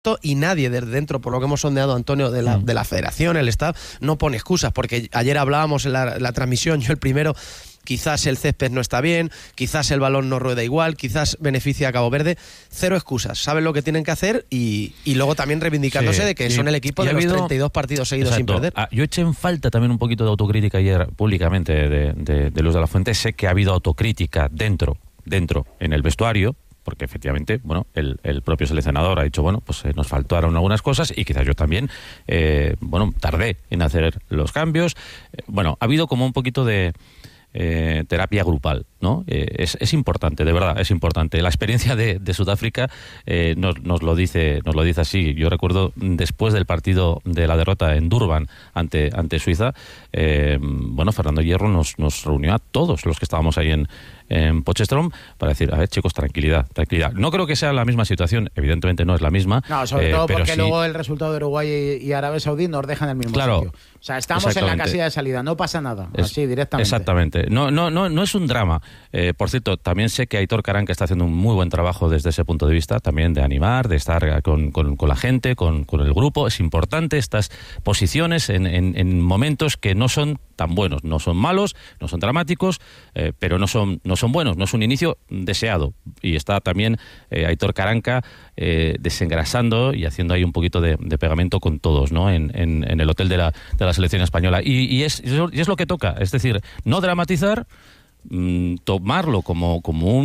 y nadie desde dentro, por lo que hemos sondeado, Antonio, de la federación, el staff, no pone excusas, porque ayer hablábamos en la transmisión, yo el primero, quizás el césped no está bien, quizás el balón no rueda igual, quizás beneficia a Cabo Verde, cero excusas, saben lo que tienen que hacer y luego también reivindicándose de que son el equipo de los 32 partidos seguidos sin perder. Yo eché en falta también un poquito de autocrítica ayer públicamente de Luis de la Fuente. Sé que ha habido autocrítica dentro en el vestuario, porque efectivamente, bueno, el propio seleccionador ha dicho, bueno, pues nos faltaron algunas cosas y quizás yo también, tardé en hacer los cambios. Ha habido como un poquito de terapia grupal, ¿no? Es importante, de verdad, es importante. La experiencia de Sudáfrica nos lo dice así. Yo recuerdo después del partido de la derrota en Durban ante Suiza, Fernando Hierro nos reunió a todos los que estábamos ahí en Potchefstroom para decir, a ver, chicos, tranquilidad. No creo que sea la misma situación, evidentemente no es la misma. No, sobre todo porque luego el resultado de Uruguay y Arabia Saudí nos deja en el mismo sitio. O sea, estamos en la casilla de salida, no pasa nada, así directamente. Exactamente. No es un drama. Por cierto, también sé que Aitor Karanka está haciendo un muy buen trabajo desde ese punto de vista, también de animar, de estar con la gente, con el grupo. Es importante estas posiciones en momentos que no son tan buenos, no son malos, no son dramáticos, pero no son buenos, no es un inicio deseado. Y está también Aitor Karanka desengrasando y haciendo ahí un poquito de pegamento con todos, ¿no? En el hotel de la selección española. Y es lo que toca, es decir, no dramatizar, tomarlo como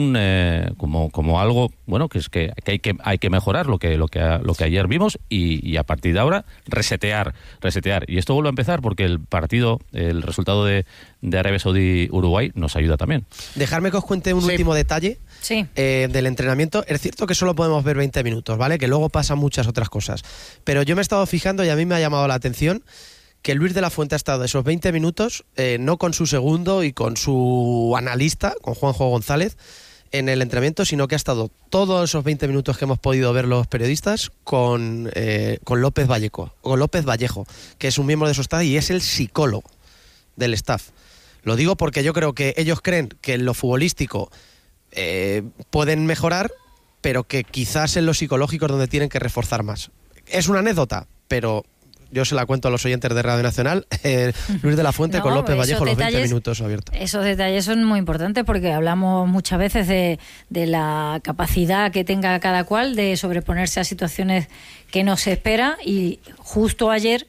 algo bueno, que hay que mejorar lo que ayer vimos y a partir de ahora resetear. Y esto vuelve a empezar porque el resultado de Arabia Saudí Uruguay nos ayuda también. Dejarme que os cuente un último detalle del entrenamiento. Es cierto que solo podemos ver 20 minutos, ¿vale? Que luego pasan muchas otras cosas. Pero yo me he estado fijando y a mí me ha llamado la atención que Luis de la Fuente ha estado esos 20 minutos, no con su segundo y con su analista, con Juanjo González, en el entrenamiento, sino que ha estado todos esos 20 minutos que hemos podido ver los periodistas con López Vallejo, que es un miembro de su staff y es el psicólogo del staff. Lo digo porque yo creo que ellos creen que en lo futbolístico pueden mejorar, pero que quizás en lo psicológico es donde tienen que reforzar más. Es una anécdota, pero yo se la cuento a los oyentes de Radio Nacional. Luis de la Fuente con López Vallejo, los 20 minutos abiertos. Esos detalles son muy importantes porque hablamos muchas veces de la capacidad que tenga cada cual de sobreponerse a situaciones que no se espera, y justo ayer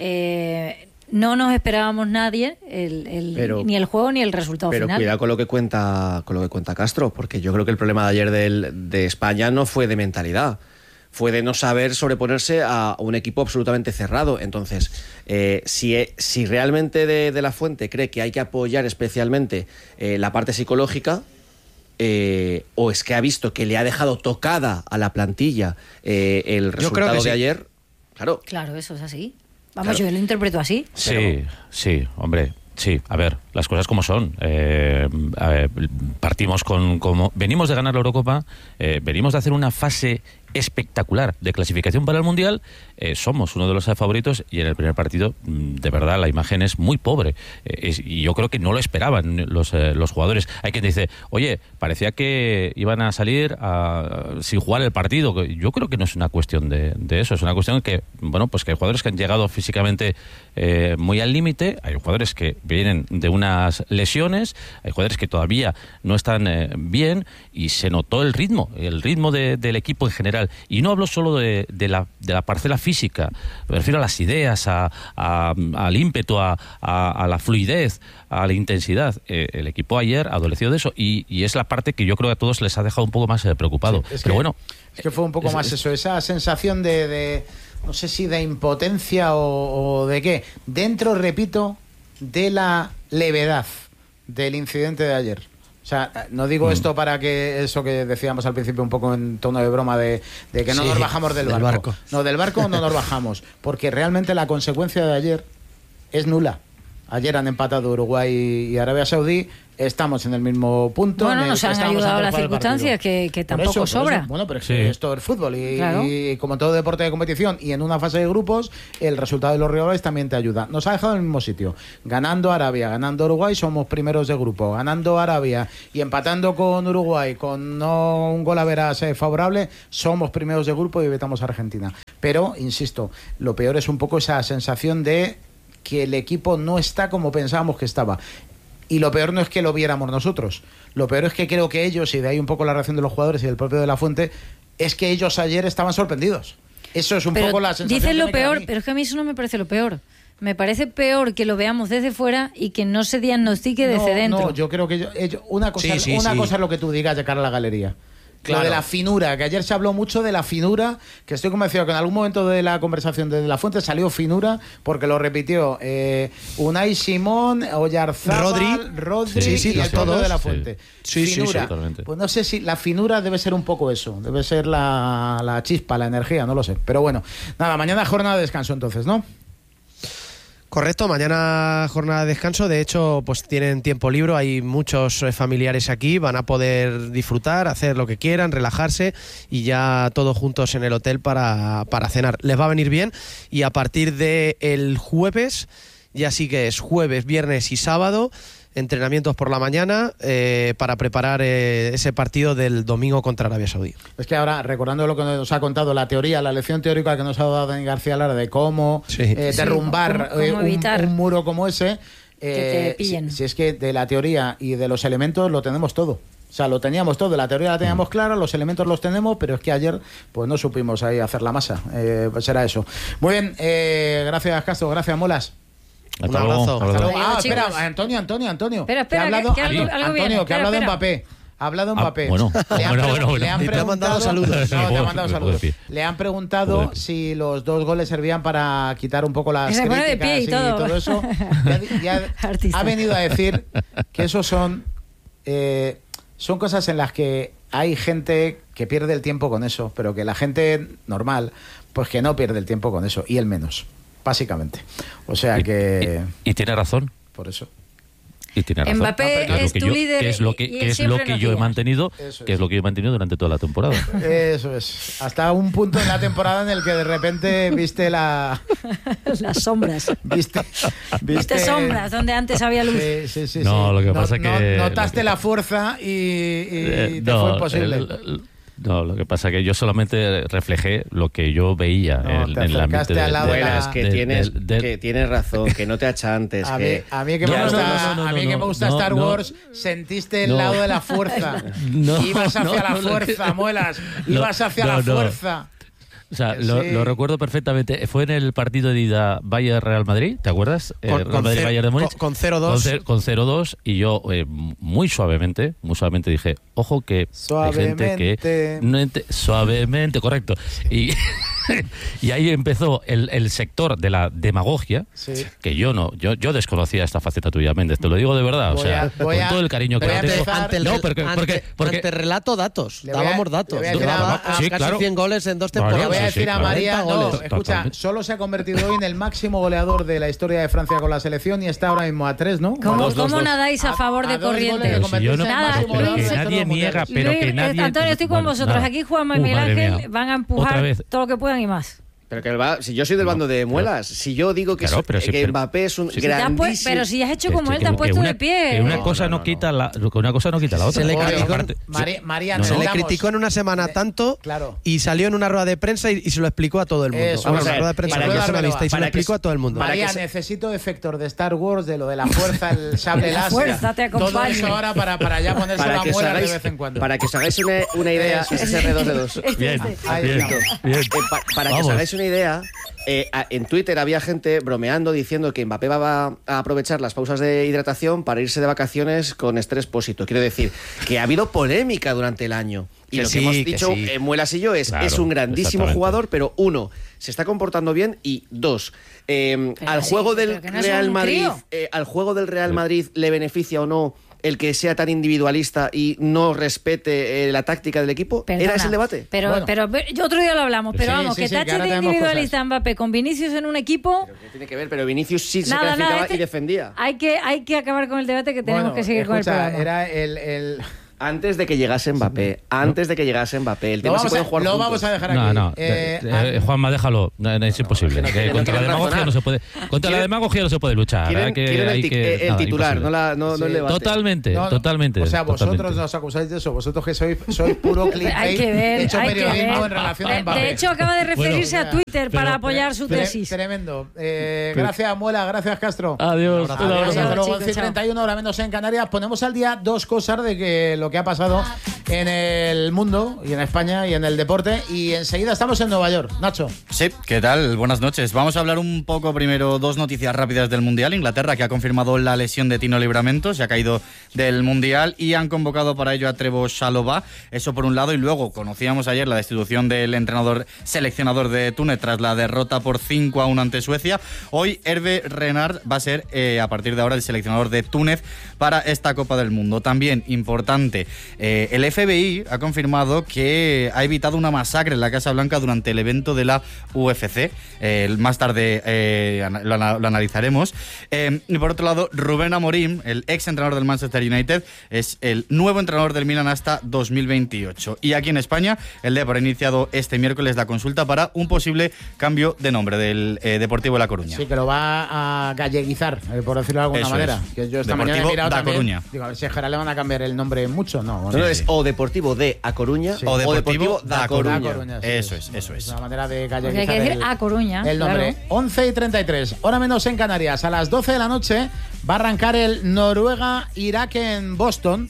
no nos esperábamos nadie ni el juego ni el resultado final. Pero cuidado con lo que cuenta Castro, porque yo creo que el problema de ayer de España no fue de mentalidad, fue de no saber sobreponerse a un equipo absolutamente cerrado. Entonces, si realmente de la Fuente cree que hay que apoyar especialmente la parte psicológica, o es que ha visto que le ha dejado tocada a la plantilla el resultado de ayer, Claro, eso es así. Vamos, yo lo interpreto así. Sí, hombre. Sí, a ver, las cosas como son. Partimos venimos de ganar la Eurocopa, venimos de hacer una fase espectacular de clasificación para el Mundial, somos uno de los favoritos y en el primer partido, de verdad, la imagen es muy pobre. Y yo creo que no lo esperaban los jugadores. Hay quien dice, oye, parecía que iban a salir sin jugar el partido. Yo creo que no es una cuestión de eso, es una cuestión que, bueno, pues que hay jugadores que han llegado físicamente muy al límite, hay jugadores que vienen de unas lesiones, hay jugadores que todavía no están bien, y se notó el ritmo del equipo en general. Y no hablo solo de la parcela física, me refiero a las ideas, al ímpetu, a la fluidez, a la intensidad. El equipo ayer adoleció de eso y es la parte que yo creo que a todos les ha dejado un poco más preocupado. Sí, pero bueno, es que fue un poco más eso, esa sensación de no sé si de impotencia o de qué, dentro, repito, de la levedad del incidente de ayer. O sea, no digo esto para que eso que decíamos al principio un poco en tono de broma de que no nos bajamos del barco. No, del barco no nos bajamos, porque realmente la consecuencia de ayer es nula. Ayer han empatado Uruguay y Arabia Saudí, estamos en el mismo punto. Bueno, nos han ayudado las circunstancias, que tampoco sobra. Bueno, pero es que esto es fútbol y como todo deporte de competición y en una fase de grupos, el resultado de los rivales también te ayuda. Nos ha dejado en el mismo sitio. Ganando Arabia, ganando Uruguay, somos primeros de grupo. Ganando Arabia y empatando con Uruguay, con no un gol a veras favorable, somos primeros de grupo y evitamos a Argentina. Pero, insisto, lo peor es un poco esa sensación de que el equipo no está como pensábamos que estaba. Y lo peor no es que lo viéramos nosotros. Lo peor es que creo que ellos, y de ahí un poco la reacción de los jugadores y del propio De La Fuente, es que ellos ayer estaban sorprendidos. Eso es un poco la sensación. Dicen lo peor, pero es que a mí eso no me parece lo peor. Me parece peor que lo veamos desde fuera y que no se diagnostique desde dentro. No, yo creo que una cosa es lo que tú digas de cara a la galería. Claro. Lo de la finura, que ayer se habló mucho de la finura, que estoy convencido que en algún momento de la conversación de La Fuente salió finura, porque lo repitió Unai Simón, Oyarzábal, Rodri y el todo de La Fuente. Finura. Pues no sé si la finura debe ser un poco eso, debe ser la chispa, la energía, no lo sé. Pero bueno, nada, mañana jornada de descanso entonces, ¿no? Correcto, mañana jornada de descanso, de hecho pues tienen tiempo libre, hay muchos familiares aquí, van a poder disfrutar, hacer lo que quieran, relajarse y ya todos juntos en el hotel para cenar. Les va a venir bien y a partir del jueves, ya sí que es jueves, viernes y sábado, entrenamientos por la mañana para preparar ese partido del domingo contra Arabia Saudí. Es que ahora, recordando lo que nos ha contado la teoría, la lección teórica que nos ha dado Dani García Lara de cómo derrumbar un muro como ese, que te pillen. Si es que de la teoría y de los elementos lo tenemos todo. O sea, lo teníamos todo, la teoría la teníamos clara, los elementos los tenemos, pero es que ayer pues no supimos ahí hacer la masa. Pues era eso. Muy bien, gracias Castro, gracias Molas. Un abrazo. Hasta luego. Espera, Antonio. Espera, que ha hablado, que algo viene. Que ha hablado Mbappé. Ha hablado Mbappé. Bueno. Le han Te ha mandado saludos. No, te ha mandado saludos. Le han preguntado si los 2 goles servían para quitar un poco las críticas de pie y todo eso. Ha venido a decir que esos son cosas en las que hay gente que pierde el tiempo con eso, pero que la gente normal, pues que no pierde el tiempo con eso, y él menos. Básicamente. O sea que... Y tiene razón. Por eso. Y tiene razón. Mbappé es tu líder. Que es lo que yo he mantenido, durante toda la temporada. Eso es. Hasta un punto en la temporada en el que de repente viste las sombras. Viste sombras donde antes había luz. Sí. No, lo que pasa que... Notaste la fuerza y te fue imposible. No, lo que pasa es que yo solamente reflejé lo que yo veía en la mente que tienes razón, que no te achantes. A mí que me gusta Star Wars, sentiste el lado de la fuerza. Ibas hacia la fuerza, Muelas. Ibas hacia la fuerza. O sea, lo recuerdo perfectamente. Fue en el partido de ida Bayern-Real Madrid, ¿te acuerdas? Real Madrid-Bayern de Múnich. Con 0-2. Con 0-2 y yo muy suavemente dije, ojo que hay gente que... Suavemente, correcto. Y ahí empezó el sector de la demagogia, que yo desconocía esta faceta tuya, Méndez, te lo digo de verdad, con todo el cariño que tengo. Ante relato datos, dábamos datos. Casi 100 goles en 2 temporadas. Voy a decir a María, escucha, solo se ha convertido hoy en el máximo goleador de la historia de Francia con la selección y está ahora mismo a 3, ¿no? ¿Cómo nadáis a favor de Corrientes? Que nadie niega, pero que nadie... Antonio, estoy con vosotros. Aquí Juanma y Miguel Ángel van a empujar todo lo que puedan y más. Pero si yo soy del bando de Muelas, si yo digo que Mbappé es un grandísimo... Pero si has hecho como él, te has puesto de pie. Que una cosa no quita la otra. Se le criticó en una semana tanto y salió en una rueda de prensa y se lo explicó a todo el mundo. Una rueda de prensa y se lo explicó a todo el mundo. María, necesito efectos de Star Wars, de lo de la fuerza, el sable láser. Todo eso ahora para ya ponerse la muela de vez en cuando. Para que os hagáis una idea, ese es R2D2. Bien. Para que os hagáis una idea, en Twitter había gente bromeando diciendo que Mbappé va a aprovechar las pausas de hidratación para irse de vacaciones con estrés pósito. Quiero decir que ha habido polémica durante el año. Y lo que hemos dicho, Muelas y yo, es un grandísimo jugador, pero 1, se está comportando bien, y 2, al juego del Real Madrid le beneficia o no el que sea tan individualista y no respete la táctica del equipo? Perdona, ¿Era ese el debate? Pero otro día lo hablamos, pero vamos, que tache de individualista a Mbappé con Vinicius en un equipo... ¿Pero qué tiene que ver? Pero Vinicius sí se clasificaba y defendía. Hay que acabar con el debate, que tenemos que seguir con el programa. Era el... Antes de que llegase Mbappé, el tema se puede jugar Lo juntos. vamos a dejar aquí. Juanma, déjalo, es imposible. Contra la demagogia no se puede. Contra la demagogia no se puede luchar. Quieren el titular, no el debate. Totalmente. O sea, vosotros nos acusáis de eso, vosotros que sois puro clickbait, hecho periodismo en relación a Mbappé. De hecho, acaba de referirse a Twitter para apoyar su tesis. Tremendo. Gracias, Muela, gracias, Castro. Adiós. Hasta luego, 11:31, ahora menos en Canarias. Ponemos al día dos cosas de que lo que ha pasado en el mundo y en España y en el deporte, y enseguida estamos en Nueva York. Nacho. Sí, ¿qué tal? Buenas noches. Vamos a hablar un poco primero, dos noticias rápidas del Mundial. Inglaterra, que ha confirmado la lesión de Tino Livramento, se ha caído del Mundial y han convocado para ello a Trevoh Chalobah. Eso por un lado, y luego conocíamos ayer la destitución del seleccionador de Túnez tras la derrota por 5-1 ante Suecia. Hoy Hervé Renard va a ser a partir de ahora el seleccionador de Túnez para esta Copa del Mundo. También importante, el FBI ha confirmado que ha evitado una masacre en la Casa Blanca durante el evento de la UFC. Más tarde lo analizaremos. Y por otro lado, Rubén Amorim, el ex entrenador del Manchester United, es el nuevo entrenador del Milan hasta 2028. Y aquí en España, el Depor ha iniciado este miércoles la consulta para un posible cambio de nombre del Deportivo La Coruña. Sí, que lo va a galleguizar, por decirlo de alguna manera. Que yo esta mañana he mirado también. Coruña. Digo, a ver si a Gerard le van a cambiar el nombre mucho. No, es o Deportivo de A Coruña, o Deportivo da Coruña. Eso es. Es una manera de galleguizar. Hay que decir A Coruña. El nombre. Claro. 11:33, hora menos en Canarias. A las 12 de la noche va a arrancar el Noruega-Irak en Boston.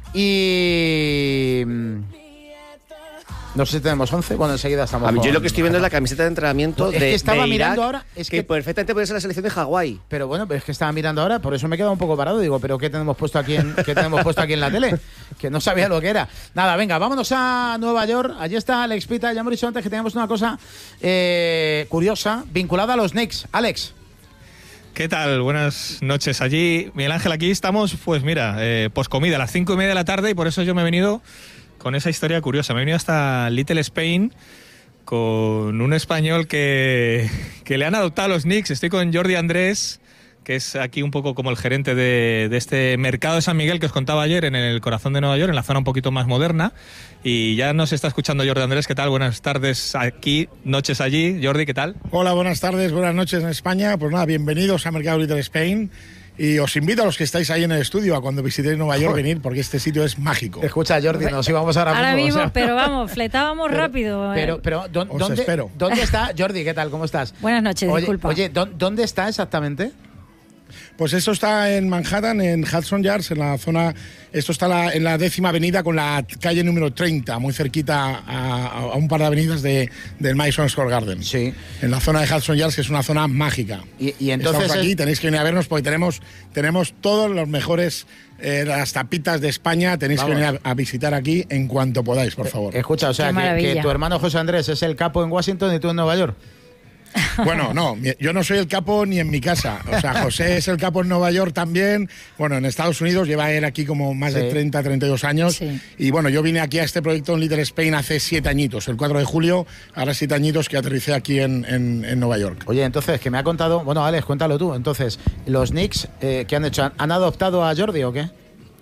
Y... no sé si tenemos 11. Bueno, enseguida estamos. Yo lo que estoy viendo es la camiseta de entrenamiento es que estaba de Irak, mirando ahora. Es que perfectamente puede ser la selección de Hawái. Pero bueno, es que estaba mirando ahora, por eso me he quedado un poco parado. Digo, ¿pero qué tenemos puesto aquí en la tele? Que no sabía lo que era. Nada, venga, vámonos a Nueva York. Allí está Alex Pita. Ya hemos dicho antes que teníamos una cosa curiosa vinculada a los Knicks. Alex. ¿Qué tal? Buenas noches allí. Miguel Ángel, aquí estamos, pues mira, poscomida, a las 5:30 de la tarde, y por eso yo me he venido con esa historia curiosa. Me he venido hasta Little Spain con un español que le han adoptado a los Knicks. Estoy con Jordi Andrés, que es aquí un poco como el gerente de este mercado de San Miguel que os contaba ayer, en el corazón de Nueva York, en la zona un poquito más moderna. Y ya nos está escuchando Jordi Andrés. ¿Qué tal? Buenas tardes aquí, noches allí. Jordi, ¿qué tal? Hola, buenas tardes, buenas noches en España. Pues nada, bienvenidos a Mercado Little Spain. Y os invito a los que estáis ahí en el estudio a cuando visitéis Nueva York venir, porque este sitio es mágico. Escucha, Jordi, nos íbamos ahora mismo. O sea, pero vamos, fletábamos rápido. Pero ¿dónde está Jordi? ¿Qué tal? ¿Cómo estás? Buenas noches, disculpa. Oye, ¿dónde está exactamente? Pues esto está en Manhattan, en Hudson Yards, en la zona. Esto está en la 10ª avenida con la calle número 30, muy cerquita a un par de avenidas del Madison Square Garden. Sí. En la zona de Hudson Yards, que es una zona mágica. Y entonces estamos aquí, tenéis que venir a vernos porque tenemos todos los mejores las tapitas de España. Tenéis que venir a visitar aquí en cuanto podáis, por favor. Escucha, o sea, que tu hermano José Andrés es el capo en Washington y tú en Nueva York. Bueno, no, yo no soy el capo ni en mi casa. O sea, José es el capo en Nueva York también. Bueno, en Estados Unidos lleva él aquí como más de 30, 32 años. Sí. Y bueno, yo vine aquí a este proyecto en Little Spain hace 7 añitos, el 4 de julio, ahora 7 añitos que aterricé aquí en Nueva York. Oye, entonces, que me ha contado... Bueno, Alex, cuéntalo tú. Entonces, ¿los Knicks qué han hecho? ¿Han adoptado a Jordi o qué?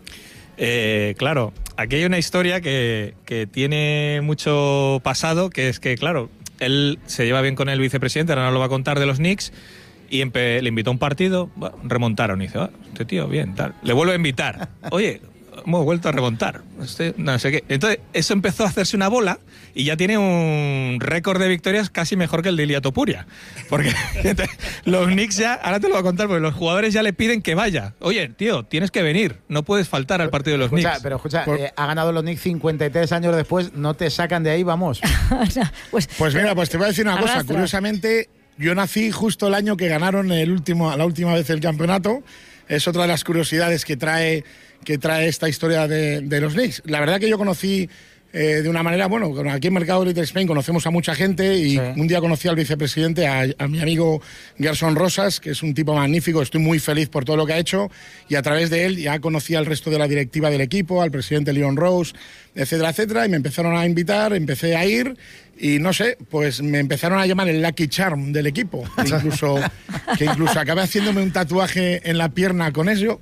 Claro, aquí hay una historia que tiene mucho pasado, que es que, claro, él se lleva bien con el vicepresidente, ahora nos lo va a contar, de los Knicks, y le invitó a un partido, remontaron, y dice, este tío, bien, tal. Le vuelve a invitar, oye, hemos vuelto a remontar, no sé qué. Entonces, eso empezó a hacerse una bola, y ya tiene un récord de victorias casi mejor que el de Ilia Topuria. Porque los Knicks ya, ahora te lo voy a contar, porque los jugadores ya le piden que vaya. Oye, tío, tienes que venir, no puedes faltar al partido de los Knicks. Pero escucha, ha ganado los Knicks 53 años después, no te sacan de ahí, vamos. Pues mira, pues te voy a decir una cosa, curiosamente, yo nací justo el año que ganaron la última vez el campeonato. Es otra de las curiosidades que trae esta historia de los Knicks. La verdad que yo conocí de una manera, bueno, aquí en Mercado Libre Spain conocemos a mucha gente y un día conocí al vicepresidente, a mi amigo Gerson Rosas, que es un tipo magnífico, estoy muy feliz por todo lo que ha hecho, y a través de él ya conocí al resto de la directiva del equipo, al presidente Leon Rose, etcétera, etcétera, y me empezaron a invitar, empecé a ir y no sé, pues me empezaron a llamar el Lucky Charm del equipo, que incluso acabé haciéndome un tatuaje en la pierna con ello,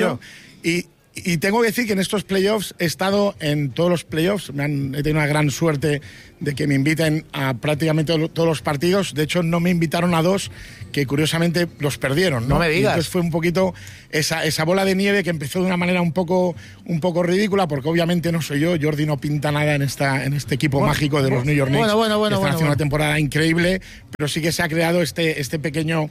y tengo que decir que en estos playoffs he estado en todos los playoffs, he tenido una gran suerte de que me inviten a prácticamente todos los partidos. De hecho, no me invitaron a 2 que curiosamente los perdieron, ¿no? No me digas. Y entonces fue un poquito esa bola de nieve que empezó de una manera un poco ridícula, porque obviamente no soy yo, Jordi no pinta nada en este equipo mágico de los New York Knicks. Que están haciendo una temporada increíble, pero sí que se ha creado este pequeño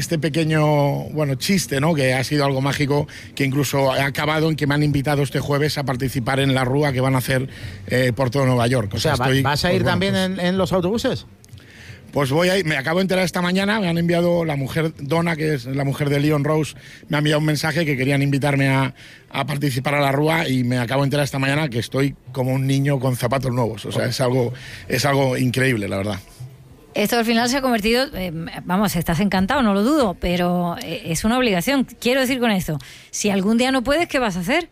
chiste, ¿no? Que ha sido algo mágico, que incluso ha acabado en que me han invitado este jueves a participar en la rúa que van a hacer por todo Nueva York. O sea, ¿vas a ir también en los autobuses? Pues voy a ir, me acabo de enterar esta mañana, me han enviado la mujer Donna, que es la mujer de Leon Rose, me ha enviado un mensaje que querían invitarme a participar a la rúa, y me acabo de enterar esta mañana que estoy como un niño con zapatos nuevos. O sea, es algo increíble, la verdad. Esto al final se ha convertido, estás encantado, no lo dudo, pero es una obligación. Quiero decir con esto, si algún día no puedes, ¿qué vas a hacer?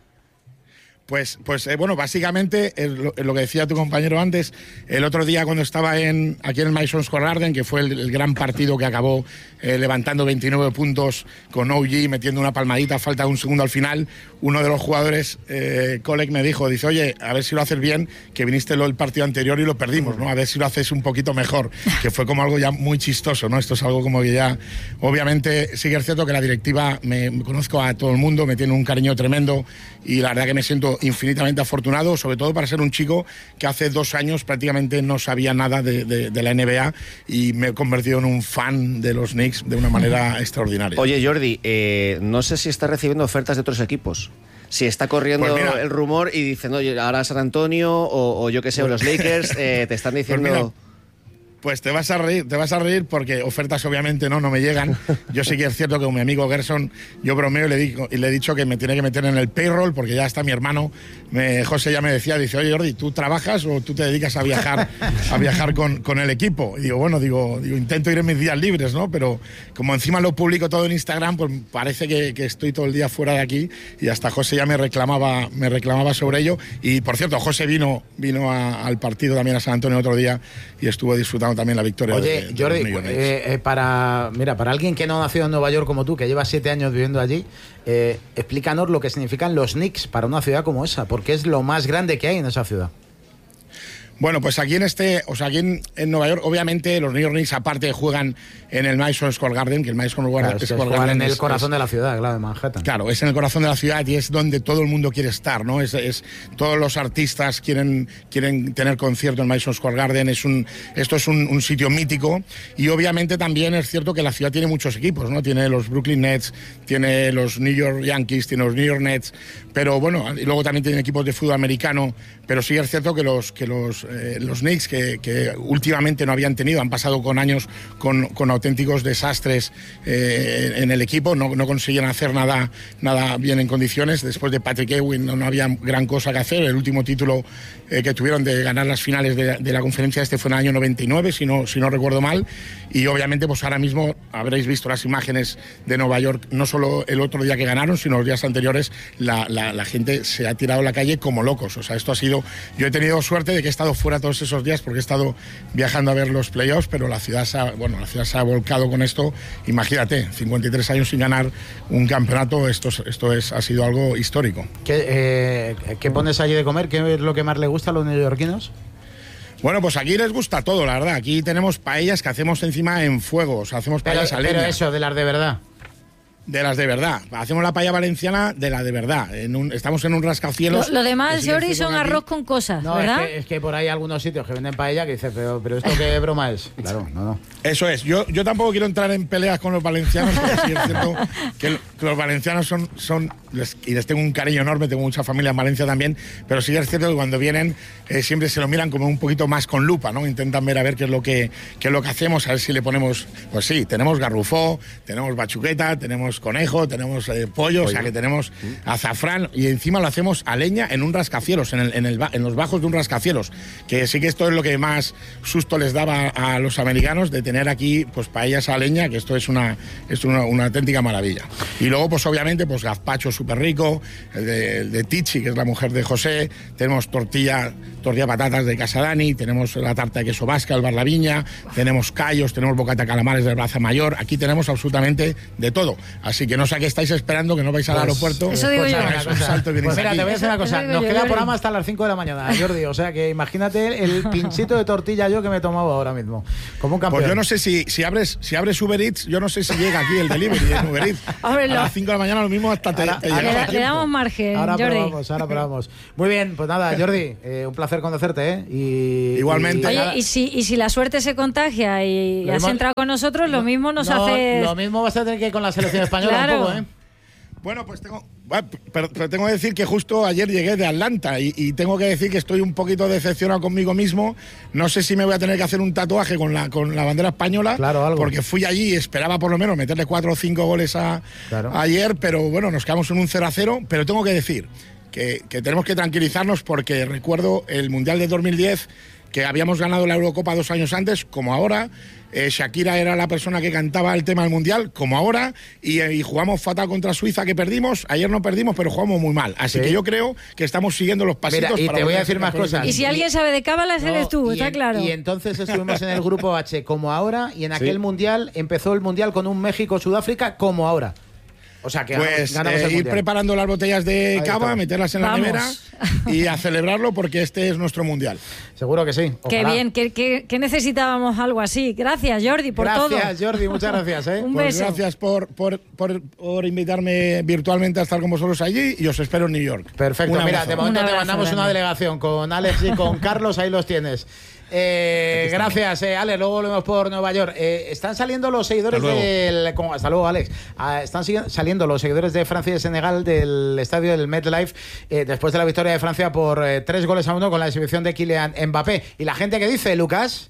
Pues básicamente lo que decía tu compañero antes, el otro día cuando estaba aquí en el Madison Square Garden, que fue el gran partido que acabó levantando 29 puntos con OG, metiendo una palmadita, falta un segundo al final, uno de los jugadores, Kolek, me dijo, dice, oye, a ver si lo haces bien, que viniste el partido anterior y lo perdimos, ¿no? A ver si lo haces un poquito mejor, que fue como algo ya muy chistoso, ¿no? Esto es algo como que ya, obviamente, sí que es cierto que la directiva, me conozco a todo el mundo, me tiene un cariño tremendo, y la verdad que me siento infinitamente afortunado, sobre todo para ser un chico que hace 2 años prácticamente no sabía nada de la NBA, y me he convertido en un fan de los Knicks de una manera extraordinaria. Oye, Jordi, no sé si está recibiendo ofertas de otros equipos. Si está corriendo pues el rumor y dicen, oye, ahora San Antonio o yo qué sé, o los Lakers, te están diciendo... Pues te vas a reír porque ofertas obviamente no me llegan. Yo sí que es cierto que con mi amigo Gerson, yo bromeo y le he dicho que me tiene que meter en el payroll, porque ya está mi hermano, José ya me decía, dice, oye Jordi, ¿tú trabajas o tú te dedicas a viajar con el equipo? Y digo, intento ir en mis días libres, ¿no? Pero como encima lo publico todo en Instagram, pues parece que estoy todo el día fuera de aquí, y hasta José ya me reclamaba sobre ello. Y por cierto, José vino al partido también a San Antonio otro día y estuvo disfrutando también la victoria. Oye, Jordi, para alguien que no ha nacido en Nueva York como tú, que lleva 7 años viviendo allí, explícanos lo que significan los Knicks para una ciudad como esa, porque es lo más grande que hay en esa ciudad. Bueno, pues aquí en Nueva York, obviamente los New York Knicks aparte juegan en el Madison Square Garden, que el Madison Square Garden en el corazón de la ciudad, claro, de Manhattan. Claro, es en el corazón de la ciudad y es donde todo el mundo quiere estar, ¿no? Todos los artistas quieren tener concierto en Madison Square Garden. Esto es un sitio mítico, y obviamente también es cierto que la ciudad tiene muchos equipos, ¿no? Tiene los Brooklyn Nets, tiene los New York Yankees, tiene los New York Nets, pero bueno, y luego también tiene equipos de fútbol americano, pero sí es cierto que los Knicks, que últimamente no habían tenido, han pasado con años con auténticos desastres en el equipo, no consiguen hacer nada bien en condiciones. Después de Patrick Ewing no había gran cosa que hacer. El último título que tuvieron de ganar las finales de la conferencia fue en el año 99, si no recuerdo mal, y obviamente pues ahora mismo habréis visto las imágenes de Nueva York, no solo el otro día que ganaron, sino los días anteriores. La gente se ha tirado a la calle como locos. O sea, esto ha sido... Yo he tenido suerte de que he estado fuera todos esos días porque he estado viajando a ver los playoffs, pero la ciudad se ha volcado con esto. Imagínate, 53 años sin ganar un campeonato, esto ha sido algo histórico. ¿Qué pones allí de comer? ¿Qué es lo que más le gusta a los neoyorquinos? Bueno, pues aquí les gusta todo, la verdad. Aquí tenemos paellas que hacemos encima en fuego, o sea, hacemos paellas a leña. Pero eso, de las de verdad. De las de verdad. Hacemos la paella valenciana de la de verdad. Estamos en un rascacielos. Lo demás, Jordi, son arroz con cosas, ¿verdad? Es que por ahí hay algunos sitios que venden paella que dices, pero ¿esto qué broma es? Claro, no. Eso es. Yo tampoco quiero entrar en peleas con los valencianos, pero sí es cierto que los valencianos y les tengo un cariño enorme, tengo mucha familia en Valencia también, pero sí es cierto que cuando vienen siempre se lo miran como un poquito más con lupa, ¿no? Intentan ver a ver qué es lo que hacemos, a ver si le ponemos, pues sí, tenemos garrufó, tenemos bachuqueta, tenemos conejo, tenemos pollo, o sea que tenemos azafrán, y encima lo hacemos a leña en un rascacielos, en los bajos de un rascacielos, que sí que esto es lo que más susto les daba a los americanos, de tener aquí pues paellas a leña, que esto es una auténtica maravilla. Y luego pues obviamente pues gazpacho súper rico, el de Tichi, que es la mujer de José, tenemos tortilla patatas de Casa Dani, tenemos la tarta de queso vasca, el Bar La Viña, tenemos callos, tenemos bocata calamares del Plaza Mayor, aquí tenemos absolutamente de todo, así que no sé a qué estáis esperando, que no vais al aeropuerto. Eso digo yo. Pues mira, te voy a decir una cosa, nos queda programa hasta las 5 de la mañana, Jordi, o sea que imagínate el pinchito de tortilla yo que me he tomado ahora mismo, como un campeón. Pues yo no sé si abres Uber Eats, yo no sé si llega aquí el delivery en Uber Eats. A las 5 de la mañana lo mismo hasta te llegaba. Le damos margen, Jordi. Ahora probamos. Muy bien, pues nada, Jordi, un placer conocerte, ¿eh? Igualmente. Oye, y si la suerte se contagia y has entrado con nosotros, lo mismo nos hace... Lo mismo vas a tener que ir con la selección española claro. un poco, ¿eh? Bueno, pues tengo que decir que justo ayer llegué de Atlanta y tengo que decir que estoy un poquito decepcionado conmigo mismo. No sé si me voy a tener que hacer un tatuaje con la bandera española, claro, algo. Porque fui allí y esperaba por lo menos meterle 4 o 5 goles ayer, pero bueno, nos quedamos en un 0-0, pero tengo que decir que tenemos que tranquilizarnos porque recuerdo el Mundial de 2010, que habíamos ganado la Eurocopa 2 años antes, como ahora. Shakira era la persona que cantaba el tema del Mundial, como ahora, y jugamos fatal contra Suiza, que perdimos. Ayer no perdimos, pero jugamos muy mal. Así que yo creo que estamos siguiendo los pasitos. Mira, y te voy a decir más cosas. Y si alguien sabe de cábalas, eres tú, está claro. Y entonces estuvimos en el grupo H, como ahora, y en aquel Mundial empezó el Mundial con un México-Sudáfrica, como ahora. O sea que pues ganamos ir preparando las botellas de cava, meterlas en la nevera y a celebrarlo porque este es nuestro Mundial. Seguro que sí. Ojalá. Qué bien, que necesitábamos algo así. Gracias, Jordi, por todo. Gracias, Jordi, muchas gracias. Un pues beso. Gracias por invitarme virtualmente a estar con vosotros allí y os espero en New York. Perfecto, mira, de momento te mandamos una delegación con Alex y con Carlos, ahí los tienes. Gracias, Alex. Luego volvemos por Nueva York. Están saliendo los seguidores hasta luego, Alex. Están saliendo los seguidores de Francia y de Senegal del estadio del MetLife después de la victoria de Francia por 3-1 con la exhibición de Kylian Mbappé. ¿Y la gente qué dice, Lucas?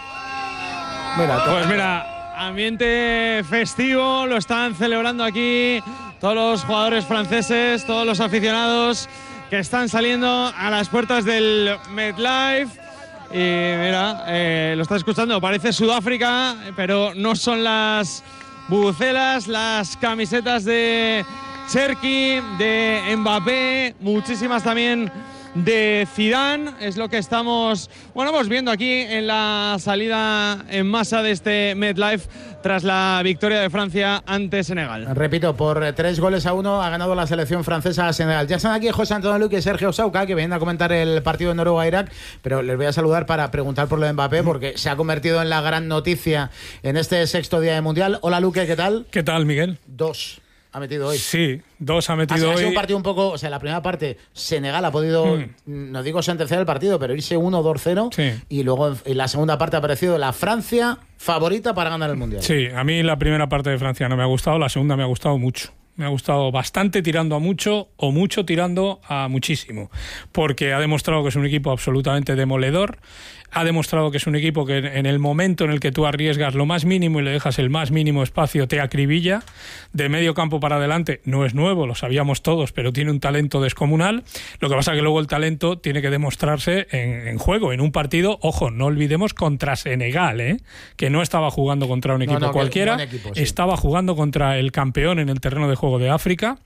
Pues mira, ambiente festivo, lo están celebrando aquí todos los jugadores franceses, todos los aficionados que están saliendo a las puertas del MetLife. Y mira, lo está escuchando, parece Sudáfrica, pero no son las bubucelas, las camisetas de Cherki, de Mbappé, muchísimas también de Zidane, es lo que estamos viendo aquí en la salida en masa de este MetLife tras la victoria de Francia ante Senegal. Repito, por 3-1 ha ganado la selección francesa a Senegal. Ya están aquí José Antonio Luque y Sergio Sauca, que vienen a comentar el partido de Noruega-Irak, pero les voy a saludar para preguntar por lo de Mbappé, porque se ha convertido en la gran noticia en este 6º día de Mundial. Hola, Luque, ¿qué tal? ¿Qué tal, Miguel? 2 ha metido hoy. Sí, 2 ha metido hoy. Ha sido un partido un poco... O sea, la primera parte, Senegal ha podido, no digo sentenciar el partido, pero irse 1-2-0. Sí. Y luego en la segunda parte ha aparecido la Francia favorita para ganar el Mundial. Sí, a mí la primera parte de Francia no me ha gustado, la segunda me ha gustado mucho. Me ha gustado bastante tirando a mucho o mucho tirando a muchísimo, porque ha demostrado que es un equipo absolutamente demoledor, ha demostrado que es un equipo que en el momento en el que tú arriesgas lo más mínimo y le dejas el más mínimo espacio te acribilla. De medio campo para adelante no es nuevo, lo sabíamos todos, pero tiene un talento descomunal. Lo que pasa es que luego el talento tiene que demostrarse en juego, en un partido, ojo, no olvidemos, contra Senegal, que no estaba jugando contra un equipo cualquiera, equipo, sí. Estaba jugando contra el campeón en el terreno de juego de África.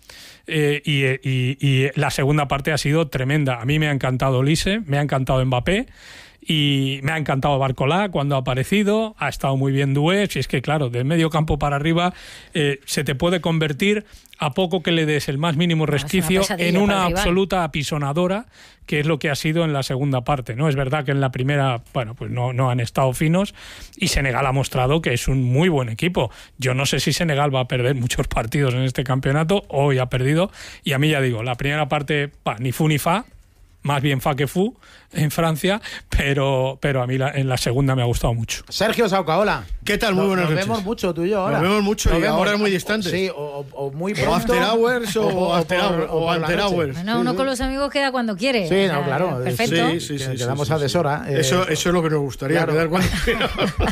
Y la segunda parte ha sido tremenda. A mí me ha encantado Olise, me ha encantado Mbappé y me ha encantado Barcolá cuando ha aparecido, ha estado muy bien Doué. Si es que claro, del medio campo para arriba se te puede convertir, a poco que le des el más mínimo resquicio, en una absoluta apisonadora, que es lo que ha sido en la segunda parte, ¿no? Es verdad que en la primera, pues no han estado finos, y Senegal ha mostrado que es un muy buen equipo. Yo no sé si Senegal va a perder muchos partidos en este campeonato, hoy ha perdido, y a mí ya digo, la primera parte, ni fu ni fa, más bien fa que fu en Francia, pero a mí en la segunda me ha gustado mucho. Sergio Sauca, hola. ¿Qué tal? Muy buenas noches. Nos vemos mucho tú y yo ahora. Nos vemos mucho y ahora es muy distante. Sí, o muy pronto. O after hours o after hours. Bueno, uno con los amigos queda cuando quiere. Sí, no, claro. Perfecto. Sí, quedamos a deshora. Eso es lo que nos gustaría, quedar cuando quiera.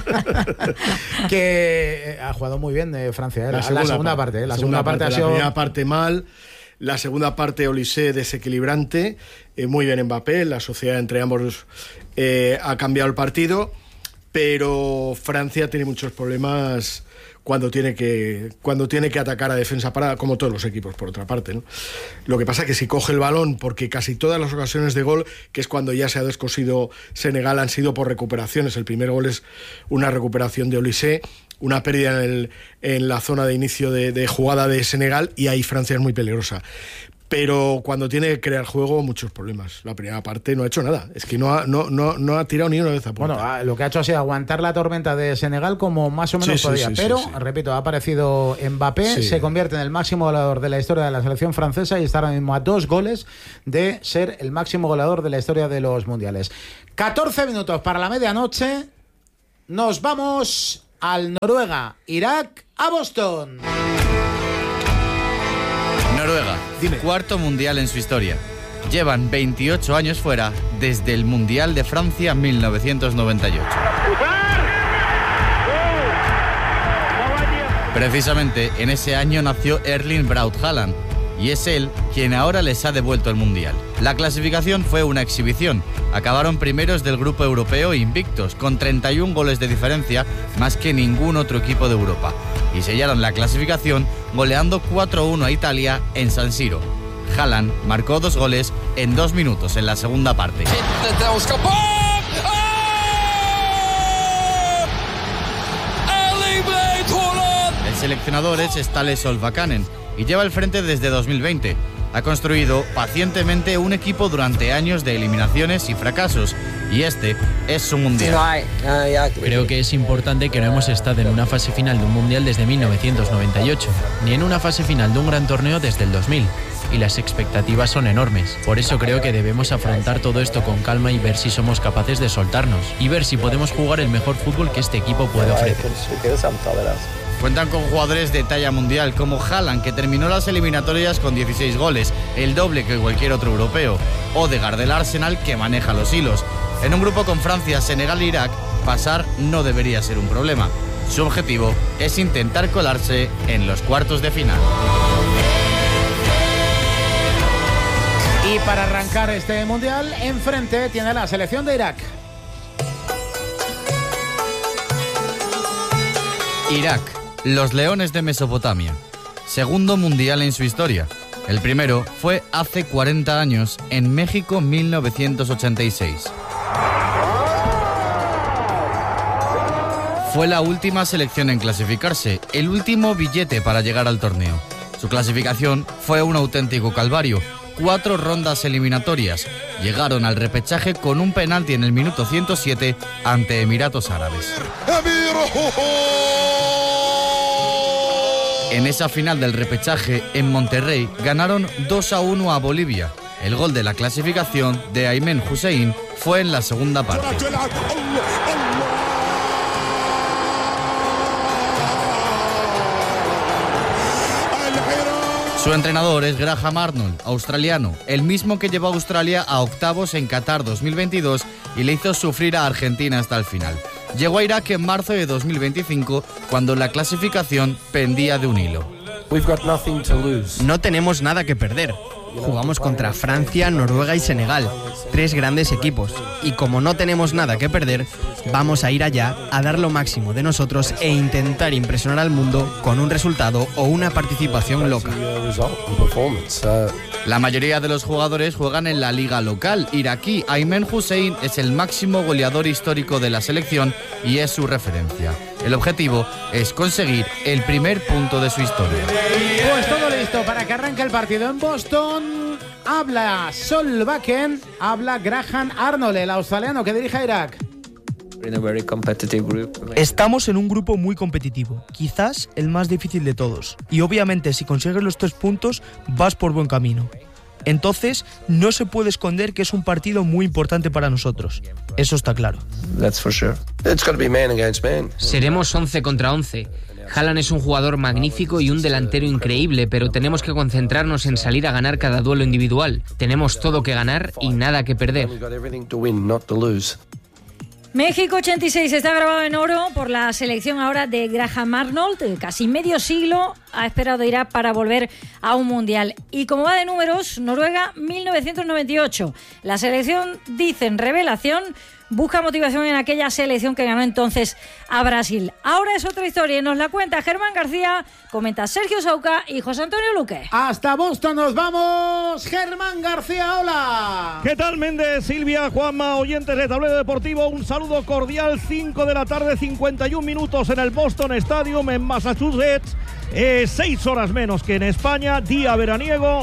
Que ha jugado muy bien Francia, la segunda parte. La segunda parte ha sido... La primera parte mal. La segunda parte, Olysée desequilibrante, muy bien Mbappé, la sociedad entre ambos ha cambiado el partido, pero Francia tiene muchos problemas cuando tiene que atacar a defensa parada, como todos los equipos por otra parte, ¿no? Lo que pasa es que si coge el balón, porque casi todas las ocasiones de gol, que es cuando ya se ha descosido Senegal, han sido por recuperaciones. El primer gol es una recuperación de Olysée, una pérdida en la zona de inicio de jugada de Senegal, y ahí Francia es muy peligrosa. Pero cuando tiene que crear juego, muchos problemas. La primera parte no ha hecho nada. Es que no ha tirado ni una vez a puerta. Bueno, lo que ha hecho ha sido aguantar la tormenta de Senegal como más o menos podía. Pero, repito, ha aparecido Mbappé, se convierte en el máximo goleador de la historia de la selección francesa y está ahora mismo a 2 goles de ser el máximo goleador de la historia de los mundiales. 14 minutos para la medianoche. Nos vamos al Noruega-Irak, a Boston. Noruega, cuarto mundial en su historia. Llevan 28 años fuera desde el Mundial de Francia 1998. Precisamente en ese año nació Erling Braut Haaland, y es él quien ahora les ha devuelto el Mundial. La clasificación fue una exhibición. Acabaron primeros del grupo europeo invictos, con 31 goles de diferencia, más que ningún otro equipo de Europa. Y sellaron la clasificación goleando 4-1 a Italia en San Siro. Haaland marcó 2 goles en 2 minutos en la segunda parte. El seleccionador es Ståle Solbakken y lleva el frente desde 2020. Ha construido pacientemente un equipo durante años de eliminaciones y fracasos, y este es su mundial. Creo que es importante que no hemos estado en una fase final de un mundial desde 1998, ni en una fase final de un gran torneo desde el 2000, y las expectativas son enormes. Por eso creo que debemos afrontar todo esto con calma y ver si somos capaces de soltarnos, y ver si podemos jugar el mejor fútbol que este equipo puede ofrecer. Cuentan con jugadores de talla mundial como Haaland, que terminó las eliminatorias con 16 goles, el doble que cualquier otro europeo. Odegaard del Arsenal, que maneja los hilos. En un grupo con Francia, Senegal e Irak, pasar no debería ser un problema. Su objetivo es intentar colarse en los cuartos de final. Y para arrancar este mundial, enfrente tiene la selección de Irak. Irak, los Leones de Mesopotamia. Segundo mundial en su historia. El primero fue hace 40 años, en México 1986. Fue la última selección en clasificarse, el último billete para llegar al torneo. Su clasificación fue un auténtico calvario. 4 rondas eliminatorias. Llegaron al repechaje con un penalti en el minuto 107 ante Emiratos Árabes. En esa final del repechaje, en Monterrey, ganaron 2-1 a Bolivia. El gol de la clasificación de Aymen Hussein fue en la segunda parte. Su entrenador es Graham Arnold, australiano, el mismo que llevó a Australia a octavos en Qatar 2022 y le hizo sufrir a Argentina hasta el final. Llegó a Irak en marzo de 2025, cuando la clasificación pendía de un hilo. No tenemos nada que perder. Jugamos contra Francia, Noruega y Senegal, 3 grandes equipos. Y como no tenemos nada que perder, vamos a ir allá a dar lo máximo de nosotros e intentar impresionar al mundo con un resultado o una participación loca. La mayoría de los jugadores juegan en la liga local iraquí. Aymen Hussein es el máximo goleador histórico de la selección y es su referencia. El objetivo es conseguir el primer punto de su historia. Pues todo listo para que arranque el partido en Boston. Habla Solbakken, habla Graham Arnold, el australiano que dirige a Irak. Estamos en un grupo muy competitivo, quizás el más difícil de todos. Y obviamente si consigues los 3 puntos, vas por buen camino. Entonces, no se puede esconder que es un partido muy importante para nosotros. Eso está claro. Seremos 11 contra 11. Haaland es un jugador magnífico y un delantero increíble, pero tenemos que concentrarnos en salir a ganar cada duelo individual. Tenemos todo que ganar y nada que perder. México 86 está grabado en oro por la selección ahora de Graham Arnold. Casi medio siglo ha esperado Irak para volver a un mundial. Y como va de números, Noruega 1998. La selección, dicen, revelación, busca motivación en aquella selección que ganó entonces a Brasil. Ahora es otra historia y nos la cuenta Germán García, comenta Sergio Sauca y José Antonio Luque. Hasta Boston nos vamos, Germán García, hola. ¿Qué tal, Méndez, Silvia, Juanma, oyentes de Tablero Deportivo? Un saludo cordial, 5 de la tarde, 51 minutos en el Boston Stadium en Massachusetts. 6 horas menos que en España, día veraniego,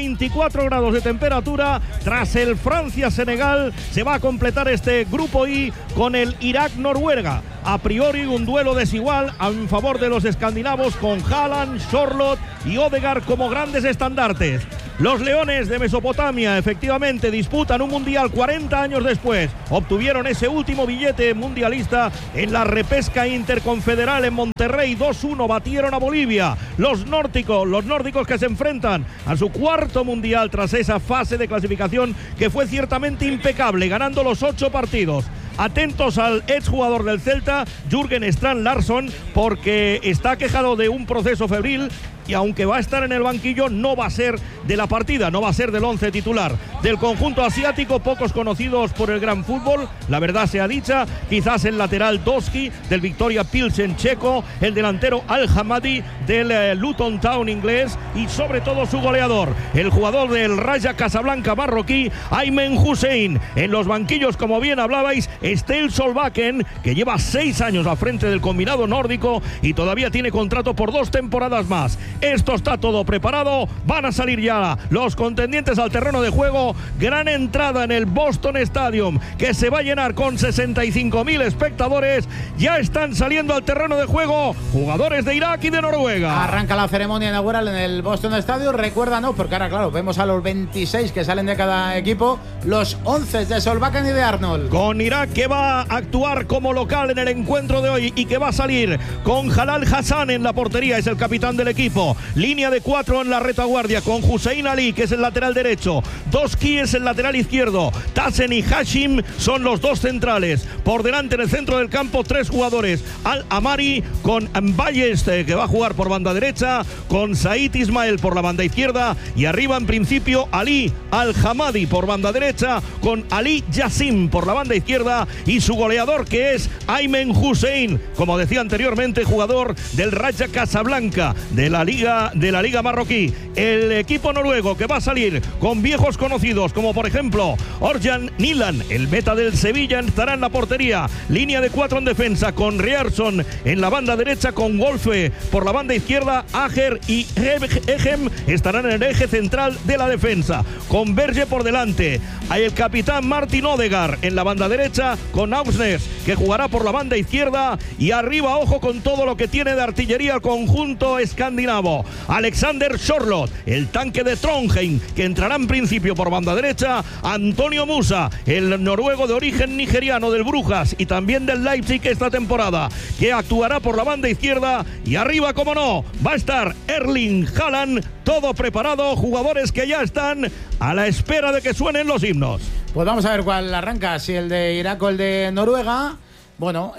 24 grados de temperatura. Tras el Francia-Senegal se va a completar este grupo I con el Irak-Noruega. A priori un duelo desigual en favor de los escandinavos, con Haaland, Charlotte y Odegaard como grandes estandartes. Los Leones de Mesopotamia efectivamente disputan un mundial 40 años después. Obtuvieron ese último billete mundialista en la repesca interconfederal en Monterrey. 2-1 batieron a Bolivia. Los nórdicos que se enfrentan a su cuarto mundial tras esa fase de clasificación que fue ciertamente impecable, ganando los 8 partidos. Atentos al exjugador del Celta, Jürgen Strand Larsson, porque está quejado de un proceso febril y aunque va a estar en el banquillo, no va a ser de la partida, no va a ser del 11 titular. Del conjunto asiático, pocos conocidos por el gran fútbol, la verdad sea dicha, quizás el lateral Doski del Victoria Pilsen checo, el delantero Al-Hamadi del Luton Town inglés y sobre todo su goleador, el jugador del Raja Casablanca marroquí, Aymen Hussein. En los banquillos, como bien hablabais, Ståle Solbakken, que lleva 6 años al frente del combinado nórdico y todavía tiene contrato por 2 temporadas más. Esto está todo preparado, van a salir ya los contendientes al terreno de juego. Gran entrada en el Boston Stadium, que se va a llenar con 65.000 espectadores. Ya están saliendo al terreno de juego jugadores de Irak y de Noruega. Arranca la ceremonia inaugural en el Boston Stadium. Recuérdanos, porque ahora claro, vemos a los 26 que salen de cada equipo, los 11 de Solbakken y de Arnold. Con Irak, que va a actuar como local en el encuentro de hoy y que va a salir con Jalal Hassan en la portería, es el capitán del equipo. Línea de 4 en la retaguardia con Hussein Ali, que es el lateral derecho. Doski es el lateral izquierdo. Tassen y Hashim son los 2 centrales. Por delante en el centro del campo 3 jugadores. Al-Amari con Mbayes, que va a jugar por banda derecha, con Said Ismael por la banda izquierda y arriba en principio Ali Al-Hamadi por banda derecha, con Ali Yassim por la banda izquierda y su goleador, que es Aymen Hussein, como decía anteriormente, jugador del Raja Casablanca de la Liga Marroquí. El equipo noruego, que va a salir con viejos conocidos como por ejemplo Orjan Nilan, el meta del Sevilla, estará en la portería. Línea de 4 en defensa con Riarsson en la banda derecha, con Wolfe por la banda izquierda. Ager y Egem estarán en el eje central de la defensa, con Berge por delante. Hay el capitán Martin Odegaard en la banda derecha, con Augsnes, que jugará por la banda izquierda, y arriba, ojo con todo lo que tiene de artillería el conjunto escandinavo. Alexander Charlotte, el tanque de Trondheim, que entrará en principio por banda derecha. Antonio Musa, el noruego de origen nigeriano del Brujas y también del Leipzig esta temporada, que actuará por la banda izquierda. Y arriba, como no, va a estar Erling Haaland. Todo preparado, jugadores que ya están a la espera de que suenen los himnos. Pues vamos a ver cuál arranca, si el de Irak o el de Noruega. Bueno,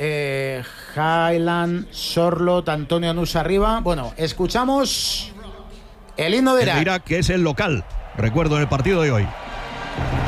Haaland, Charlotte, Antonio Nusa arriba. Bueno, escuchamos el himno de Irak. El de Irak, que es el local, recuerdo, en el partido de hoy.